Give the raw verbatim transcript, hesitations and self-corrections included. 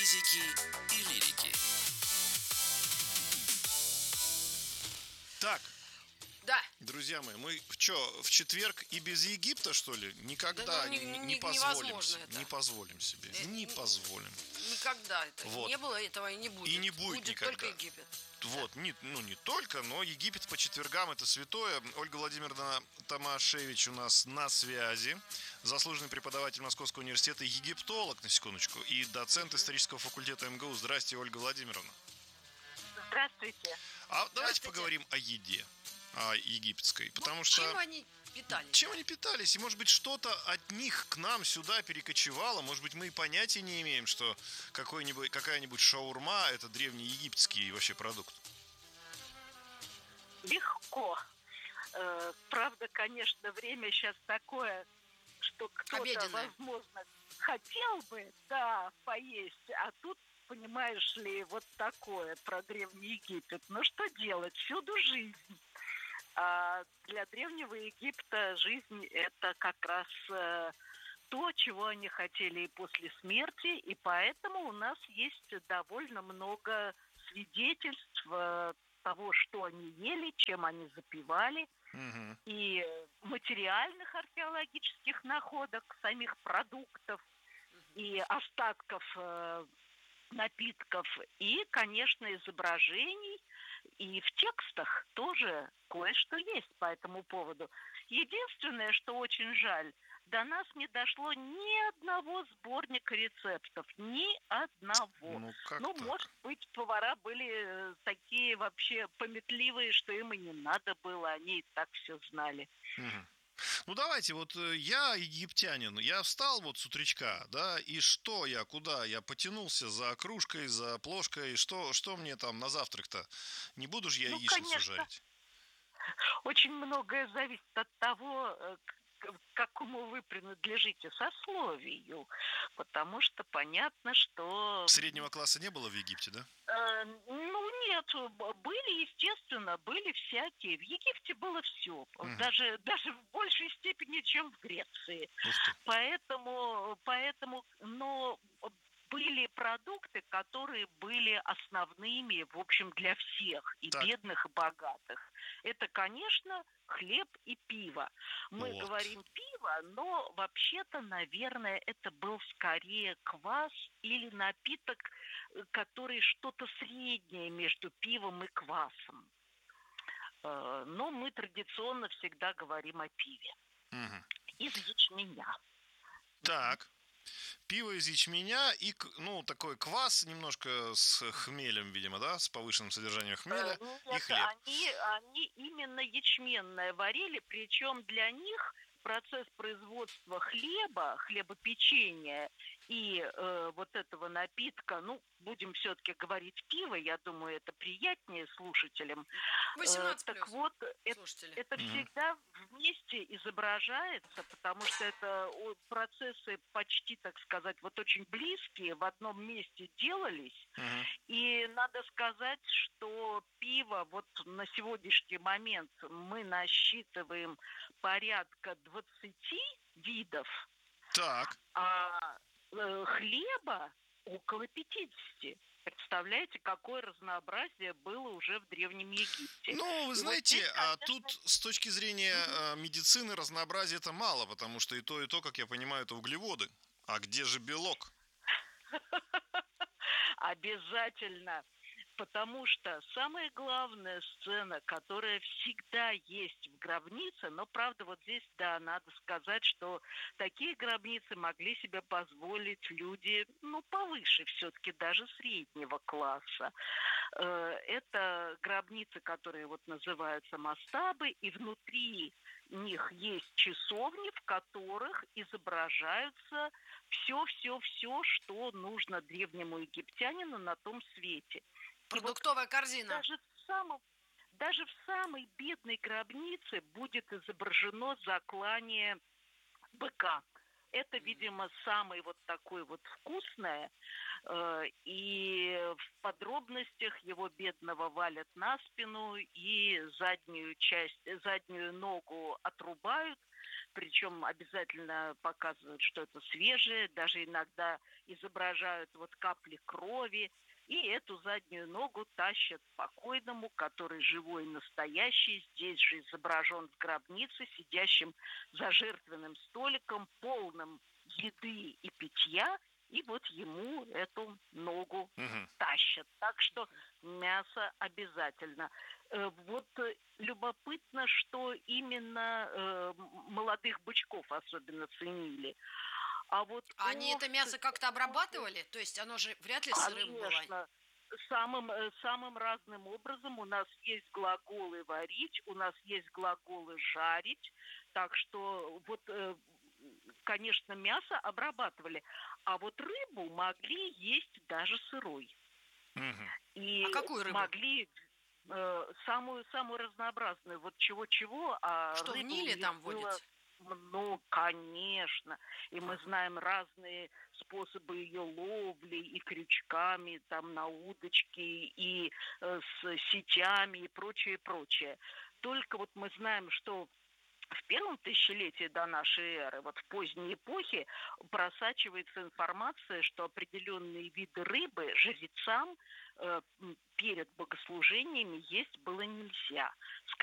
физики и лирики. Так, Да. друзья мои, мы что, в четверг и без Египта, что ли? Никогда Да, ну, не, не- не не- позволим невозможно себе. это. Не позволим себе. Э, Не н- позволим. Никогда это Вот. не было, этого и не будет. И не будет Будет никогда. только Египет. Вот, не, ну не только, но Египет по четвергам это святое. Ольга Владимировна Томашевич у нас на связи. Заслуженный преподаватель Московского университета, египтолог, на секундочку, и доцент исторического факультета МГУ. Здрасте, Ольга Владимировна. Здравствуйте. А давайте Здравствуйте. поговорим о еде, о египетской. Потому Ну, что... чем они питались? Чем они питались? И, может быть, что-то от них к нам сюда перекочевало. Может быть, мы и понятия не имеем, что какой-нибудь, какая-нибудь шаурма – это древнеегипетский вообще продукт. Легко. Э, правда, конечно, время сейчас такое, что кто-то, Обеденное. возможно, хотел бы, да, поесть, а тут, понимаешь ли, вот такое про Древний Египет. Ну, что делать? Всюду жизнь. А для Древнего Египта жизнь – это как раз э, то, чего они хотели и после смерти, и поэтому у нас есть довольно много свидетельств э, того, что они ели, чем они запивали, Угу. и материальных археологических находок, самих продуктов и остатков э, напитков, и, конечно, изображений, и в текстах тоже кое-что есть по этому поводу. Единственное, что очень жаль, до нас не дошло ни одного сборника рецептов, ни одного. Ну, как Ну, так? может быть, повара были э, такие вообще пометливые, что им и не надо было, они и так все знали. Мгм. Ну, давайте, вот э, я египтянин, я встал вот с утречка, да, и что я, куда? Я потянулся за кружкой, за плошкой, что, что мне там на завтрак-то? Не буду же я Ну, яичницу конечно. жарить. Очень многое зависит от того, э, к к какому вы принадлежите сословию, потому что понятно, что... Среднего класса не было в Египте, да? Э, ну, нет, б- были, естественно, были всякие. В Египте было все, Мгм. даже, даже в большей степени, чем в Греции. Ух ты. Поэтому, поэтому, но были продукты, которые были основными, в общем, для всех, и Так. бедных, и богатых. Это, конечно, хлеб и пиво. Мы Вот. говорим пиво, но вообще-то, наверное, это был скорее квас или напиток, э, который что-то среднее между пивом и квасом. Э, Но мы традиционно всегда говорим о пиве Мгм. из ячменя. Так. Пиво из ячменя и, к- ну, такой квас немножко с хмелем, видимо, да, с повышенным содержанием хмеля Э, и Нет, хлеб. они, они именно ячменное варили, причем для них процесс производства хлеба, хлебопечения и э, вот этого напитка, ну, будем все-таки говорить пиво, я думаю, это приятнее слушателям. Э, восемнадцать так плюс, вот, это слушатели. это Мгм. всегда вместе изображается, потому что это о, процессы почти, так сказать, вот очень близкие, в одном месте делались. Мгм. И надо сказать, что пиво вот на сегодняшний момент мы насчитываем порядка двадцати видов, Так. а э, хлеба около пятидесяти. Представляете, какое разнообразие было уже в Древнем Египте. Ну, вы И вот знаете, здесь, а конечно, тут с точки зрения э, медицины разнообразия-то мало, потому что и то, и то, как я понимаю, это углеводы. А где же белок? обязательно. Потому что самая главная сцена, которая всегда есть в гробнице, но, правда, вот здесь, да, надо сказать, что такие гробницы могли себе позволить люди, ну, повыше все-таки, даже среднего класса. Э, Это гробницы, которые вот называются мастабы, и внутри них есть часовни, в которых изображаются все-все-все, что нужно древнему египтянину на том свете. И вот Продуктовая корзина. даже в самом, даже в самой бедной гробнице будет изображено заклание быка. Это, видимо, самое вот такое вот вкусное. э, И в подробностях его бедного валят на спину и заднюю часть, заднюю ногу отрубают. причем обязательно показывают, что это свежее, даже иногда изображают вот капли крови, и эту заднюю ногу тащат покойному, который живой и настоящий, здесь же изображен в гробнице, сидящим за жертвенным столиком, полным еды и питья, и вот ему эту ногу Мгм. тащат. Так что мясо обязательно. Э, Вот э, любопытно, что именно э, м- молодых бычков особенно ценили. А вот А они это овцы, мясо как-то обрабатывали? То есть оно же вряд ли сырым было. конечно, самым, э, самым разным образом. У нас есть глаголы «варить», у нас есть глаголы «жарить». Так что вот, э, конечно, мясо обрабатывали. А вот рыбу могли есть даже сырой. Мгм. И А какую рыбу? могли э, самую самую разнообразную. Вот чего-чего, а Что в рыбы у Ниле них там было, водится? ну, конечно. И мы Ага. знаем разные способы ее ловли, и крючками, там, на удочке, и э, с сетями, и прочее, прочее. Только вот мы знаем, что в первом тысячелетии до нашей эры, вот в поздней эпохе, просачивается информация, что определенные виды рыбы жрецам э, м, перед богослужениями есть было нельзя.